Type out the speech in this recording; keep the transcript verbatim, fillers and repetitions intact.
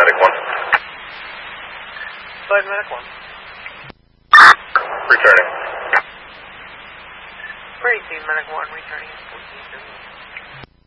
Medic one. Go ahead, Medic one. Returning. four eighteen, Medic one, returning. fourteen.